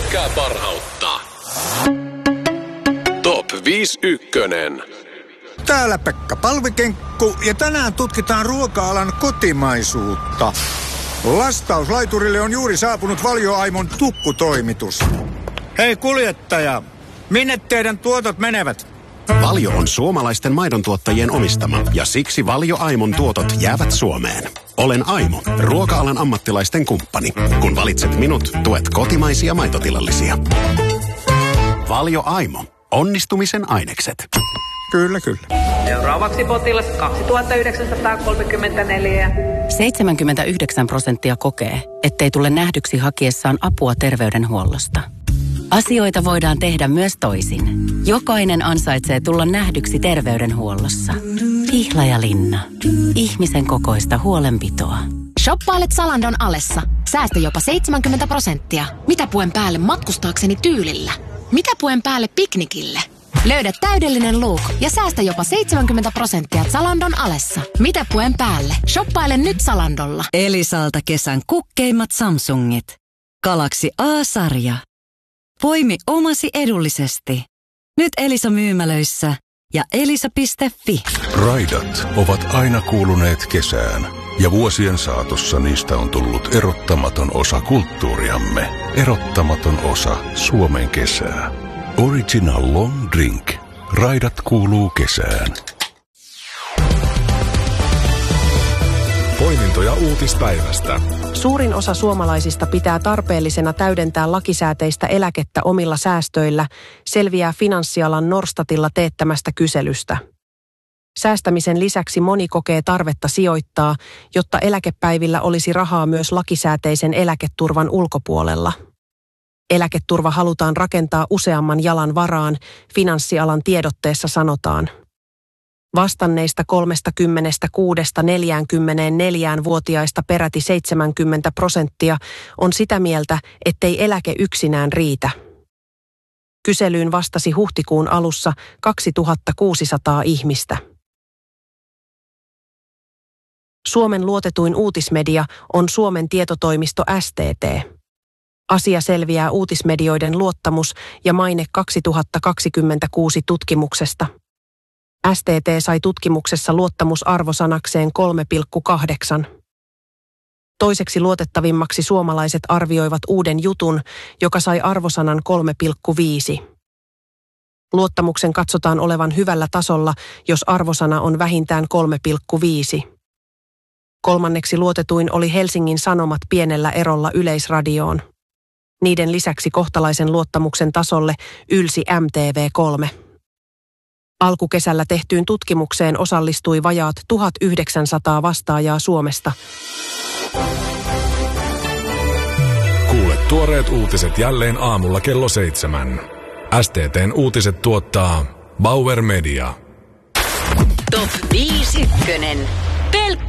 Syökää parhautta. Top 51. Täällä Pekka Palvikenkku ja tänään tutkitaan ruoka-alan kotimaisuutta. Lastauslaiturille on juuri saapunut Valio Aimon tukkutoimitus. Hei kuljettaja, minne teidän tuotot menevät? Valio on suomalaisten maidontuottajien omistama ja siksi Valio Aimon tuotot jäävät Suomeen. Olen Aimo, ruoka-alan ammattilaisten kumppani. Kun valitset minut, tuet kotimaisia maitotilallisia. Valio Aimo. Onnistumisen ainekset. Kyllä, kyllä. Seuraavaksi potilas 2934. 79% kokee, ettei tule nähdyksi hakiessaan apua terveydenhuollosta. Asioita voidaan tehdä myös toisin. Jokainen ansaitsee tulla nähdyksi terveydenhuollossa. Pihlajalinna. Ihmisen kokoista huolenpitoa. Shoppailet Zalandon alessa. Säästö jopa 70%. Mitä puen päälle matkustaakseni tyylillä? Mitä puen päälle piknikille? Löydä täydellinen look ja säästä jopa 70% Zalandon alessa. Mitä puen päälle? Shoppaile nyt Zalandolla. Elisalta kesän kukkeimmat Samsungit. Galaxy A-sarja. Poimi omasi edullisesti. Nyt Elisa-myymälöissä ja elisa.fi. Raidat ovat aina kuuluneet kesään ja vuosien saatossa niistä on tullut erottamaton osa kulttuuriamme. Erottamaton osa Suomen kesää. Original Long Drink. Raidat kuuluu kesään. Poimintoja uutispäivästä. Suurin osa suomalaisista pitää tarpeellisena täydentää lakisääteistä eläkettä omilla säästöillä, selviää finanssialan Norstatilla teettämästä kyselystä. Säästämisen lisäksi moni kokee tarvetta sijoittaa, jotta eläkepäivillä olisi rahaa myös lakisääteisen eläketurvan ulkopuolella. Eläketurva halutaan rakentaa useamman jalan varaan, finanssialan tiedotteessa sanotaan. Vastanneista 36–44-vuotiaista peräti 70% on sitä mieltä, ettei eläke yksinään riitä. Kyselyyn vastasi huhtikuun alussa 2600 ihmistä. Suomen luotetuin uutismedia on Suomen tietotoimisto STT. Asia selviää uutismedioiden luottamus ja maine 2026 tutkimuksesta. STT sai tutkimuksessa luottamusarvosanakseen 3,8. Toiseksi luotettavimmaksi suomalaiset arvioivat Uuden jutun, joka sai arvosanan 3,5. Luottamuksen katsotaan olevan hyvällä tasolla, jos arvosana on vähintään 3,5. Kolmanneksi luotetuin oli Helsingin Sanomat pienellä erolla Yleisradioon. Niiden lisäksi kohtalaisen luottamuksen tasolle ylsi MTV3. Alkukesällä tehtyyn tutkimukseen osallistui vajaat 1900 vastaajaa Suomesta. Kuule tuoreet uutiset jälleen aamulla kello 7. STT:n uutiset tuottaa Bauer Media. Top 51.